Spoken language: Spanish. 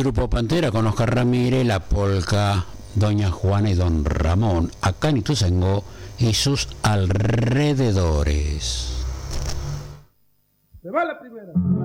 Grupo Pantera con Oscar Ramírez, La Polca, Doña Juana y Don Ramón, acá en Ituzaingó y sus alrededores. Se va la primera.